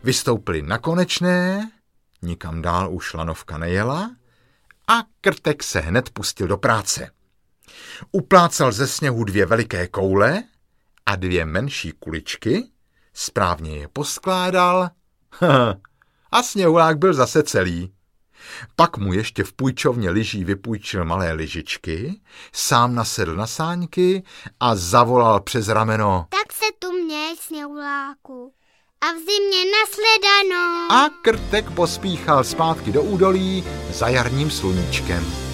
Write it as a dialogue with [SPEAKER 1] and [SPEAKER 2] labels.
[SPEAKER 1] Vystoupili na konečné, nikam dál už lanovka nejela a Krtek se hned pustil do práce. Uplácal ze sněhu 2 veliké koule a 2 menší kuličky, správně je poskládal a sněhulák byl zase celý. Pak mu ještě v půjčovně lyží vypůjčil malé lyžičky, sám nasedl na sáňky a zavolal přes rameno:
[SPEAKER 2] Tak se tu měj, sněhuláku, a v zimě nasledanou.
[SPEAKER 1] A Krtek pospíchal zpátky do údolí za jarním sluníčkem.